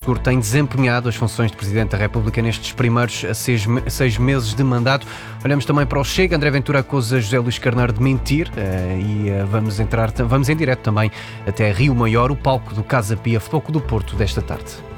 Seguro tem desempenhado as funções de Presidente da República nestes primeiros 6 meses de mandato. Olhamos também para o Chega. André Ventura acusa José Luís Carneiro de mentir vamos em direto também até Rio Maior, o palco do Casa Pia Futebol Clube do Porto desta tarde.